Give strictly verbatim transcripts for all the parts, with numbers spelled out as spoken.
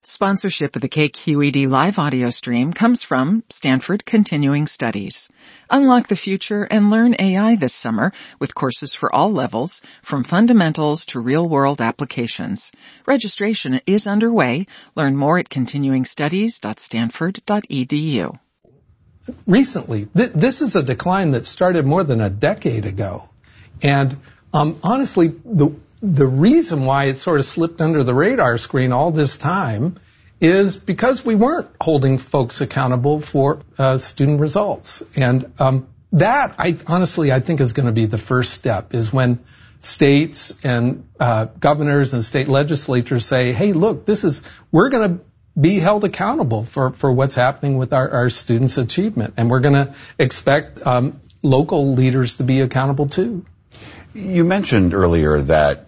Sponsorship of the K Q E D live audio stream comes from Stanford Continuing Studies. Unlock the future and learn A I this summer with courses for all levels, from fundamentals to real-world applications. Registration is underway. Learn more at continuing studies dot stanford dot e d u. Recently, th- this is a decline that started more than a decade ago. And um, honestly, the The reason why it sort of slipped under the radar screen all this time is because we weren't holding folks accountable for uh, student results. And um, that, I honestly, I think is going to be the first step, is when states and uh, governors and state legislatures say, hey, look, this is, we're going to be held accountable for, for what's happening with our, our students' achievement. And we're going to expect um, local leaders to be accountable too. You mentioned earlier that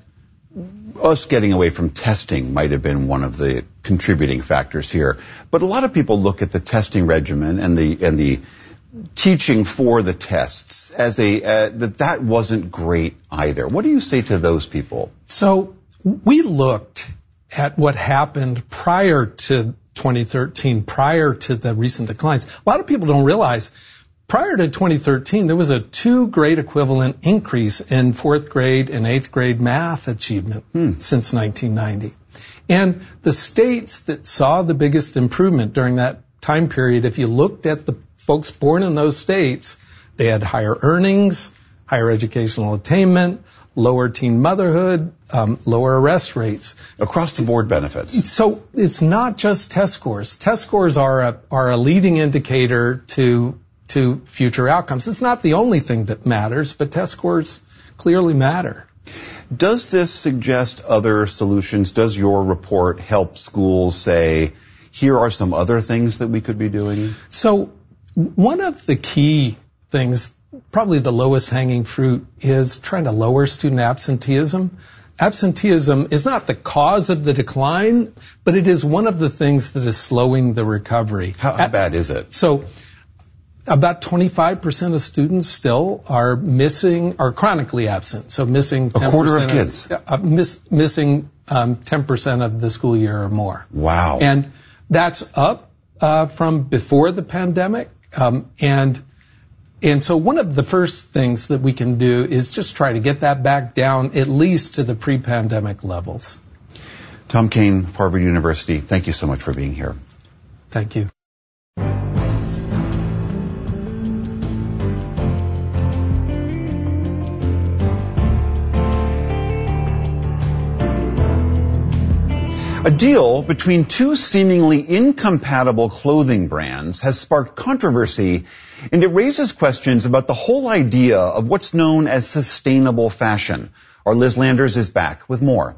us getting away from testing might have been one of the contributing factors here. But a lot of people look at the testing regimen and the and the teaching for the tests as a uh, that that wasn't great either. What do you say to those people? So we looked at what happened prior to twenty thirteen, prior to the recent declines. A lot of people don't realize prior to twenty thirteen, there was a two grade equivalent increase in fourth grade and eighth grade math achievement hmm. since nineteen ninety. And the states that saw the biggest improvement during that time period, if you looked at the folks born in those states, they had higher earnings, higher educational attainment, lower teen motherhood, um, lower arrest rates. Across the board benefits. So it's not just test scores. Test scores are a, are a leading indicator to to future outcomes. It's not the only thing that matters, but test scores clearly matter. Does this suggest other solutions? Does your report help schools say, here are some other things that we could be doing? So one of the key things, probably the lowest hanging fruit, is trying to lower student absenteeism. Absenteeism is not the cause of the decline, but it is one of the things that is slowing the recovery. How, how bad is it? So about twenty-five percent of students still are missing, are chronically absent. So missing ten percent. A quarter of kids. Of, uh, miss, missing um, ten percent of the school year or more. Wow. And that's up uh, from before the pandemic. Um, and and so one of the first things that we can do is just try to get that back down at least to the pre-pandemic levels. Tom Kane, Harvard University, thank you so much for being here. Thank you. A deal between two seemingly incompatible clothing brands has sparked controversy, and it raises questions about the whole idea of what's known as sustainable fashion. Our Liz Landers is back with more.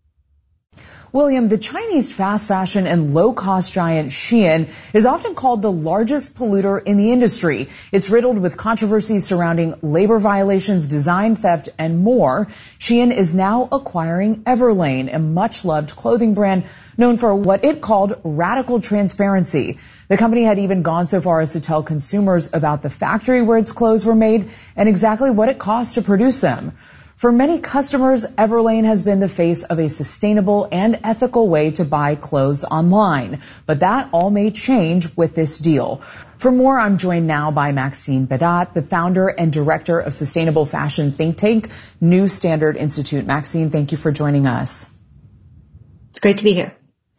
William, the Chinese fast fashion and low-cost giant Shein is often called the largest polluter in the industry. It's riddled with controversies surrounding labor violations, design theft, and more. Shein is now acquiring Everlane, a much-loved clothing brand known for what it called radical transparency. The company had even gone so far as to tell consumers about the factory where its clothes were made and exactly what it cost to produce them. For many customers, Everlane has been the face of a sustainable and ethical way to buy clothes online. But that all may change with this deal. For more, I'm joined now by Maxine Bedat, the founder and director of sustainable fashion think tank, New Standard Institute. Maxine, thank you for joining us. It's great to be here.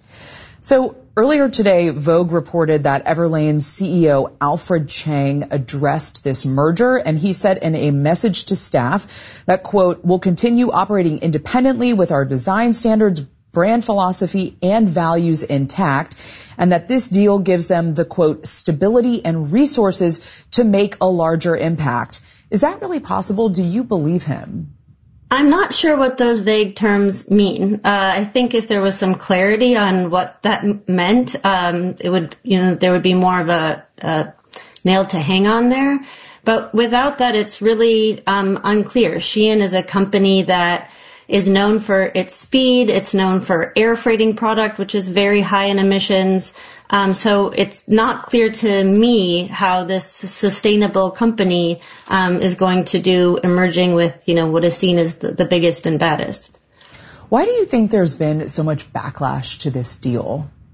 So earlier today, Vogue reported that Everlane's C E O Alfred Chang addressed this merger, and he said in a message to staff that, quote, "We'll continue operating independently with our design standards, brand philosophy, and values intact," and that this deal gives them the, quote, "stability and resources to make a larger impact." Is that really possible? Do you believe him? I'm not sure what those vague terms mean. Uh, I think if there was some clarity on what that m- meant, um, it would, you know, there would be more of a, a nail to hang on there. But without that, it's really um, unclear. Shein is a company that is known for its speed. It's known for air freighting product, which is very high in emissions. Um, so it's not clear to me how this sustainable company um, is going to do emerging with, you know, what is seen as the, the biggest and baddest. Why do you think there's been so much backlash to this deal?